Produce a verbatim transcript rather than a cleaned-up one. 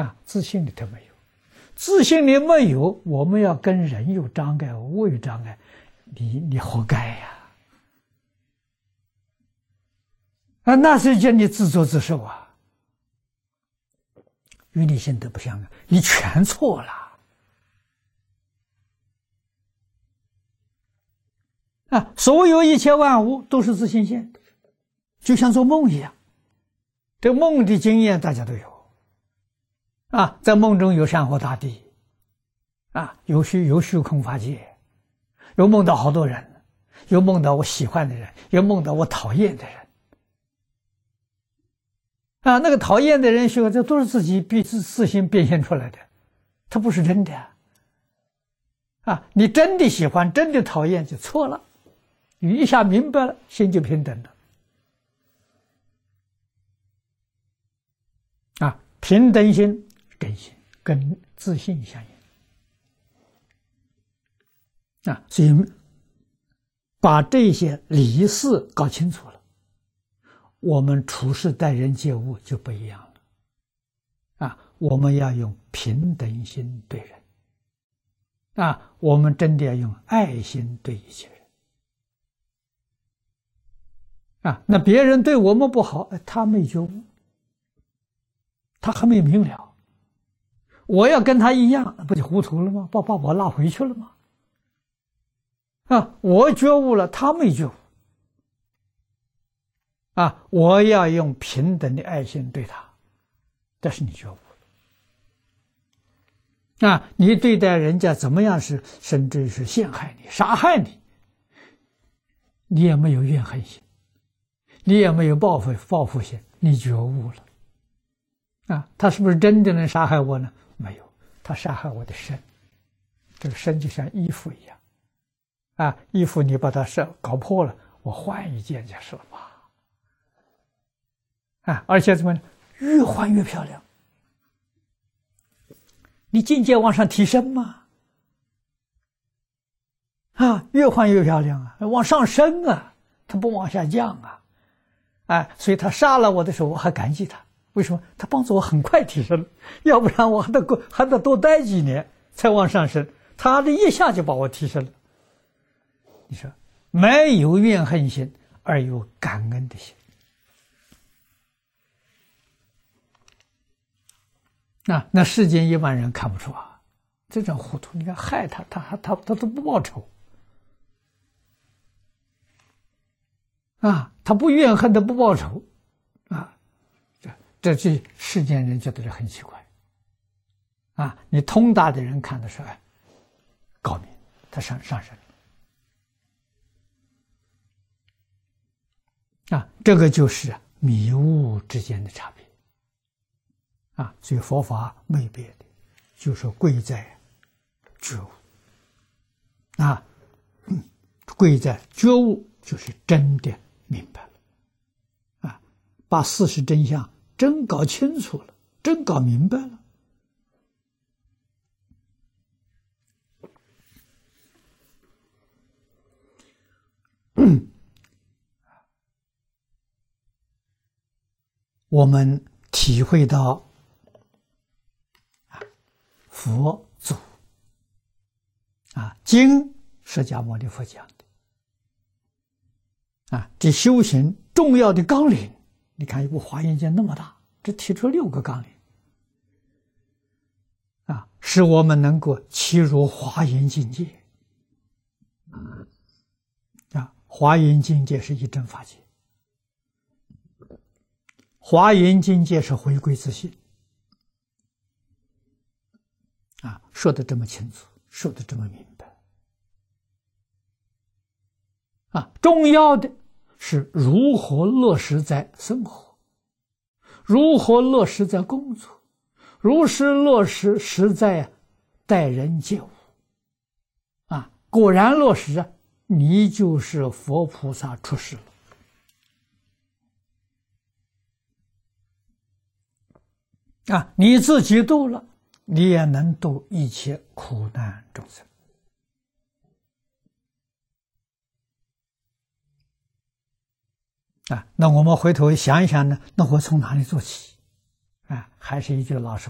啊，自信里头没有，自信里没有，我们要跟人有障碍，物有障碍，你你活该呀！啊，那是叫你自作自受啊！与你心得不相干，你全错了啊！所有一切万物都是自性现的，就像做梦一样。这梦的经验大家都有啊，在梦中有山河大地啊，有虚有虚空法界，有梦到好多人，有梦到我喜欢的人，有梦到我讨厌的人啊，那个讨厌的人说这都是自己逼自自心变现出来的，它不是真的啊！你真的喜欢，真的讨厌就错了，你一下明白了，心就平等了啊！平等心真心跟自信相应啊，所以把这些理事搞清楚了，我们处事待人接物就不一样了啊！我们要用平等心对人啊，我们真的要用爱心对一切人啊。那别人对我们不好，他没觉悟，他还没明了，我要跟他一样，不就糊涂了吗？把把我拉回去了吗？啊，我觉悟了，他没觉悟啊！我要用平等的爱心对他，这是你觉悟了啊！你对待人家怎么样是，甚至是陷害你、杀害你，你也没有怨恨心，你也没有报复报复心，你觉悟了啊！他是不是真的能杀害我呢？没有，他杀害我的身，这个身就像衣服一样啊！衣服你把它搞破了，我换一件就是了吧？啊，而且怎么越换越漂亮？你境界往上提升嘛？啊，越换越漂亮啊，往上升啊，它不往下降啊！哎，所以他杀了我的时候，我还感激他。为什么？他帮助我很快提升，要不然我还得过还得多待几年才往上升。他的一下就把我提升了。你说，没有怨恨心，而有感恩的心。啊，那世间一般人看不出啊，这种糊涂，你看害他，他他他他都不报仇啊，他不怨恨，他不报仇啊，这这这世间人觉得这很奇怪啊。你通达的人看的是哎高明，他上上升啊，这个就是迷悟之间的差别。啊，所以佛法没别的，就是贵在觉悟啊，嗯，贵在觉悟，就是真的明白了啊，把事实真相真搞清楚了，真搞明白了。嗯，我们体会到佛祖啊，经释迦牟尼佛讲的啊，这修行重要的纲领，你看一部《华严经》那么大，只提出六个纲领啊，使我们能够契入华严境界啊。华严境界是一真法界，华严境界是回归自性。啊，说的这么清楚，说的这么明白啊！重要的是如何落实在生活，如何落实在工作，如实落实实在待人接物啊！果然落实啊，你就是佛菩萨出世了啊！你自己度了，你也能度一切苦难众生啊！那我们回头想一想呢，那我从哪里做起啊？还是一句老实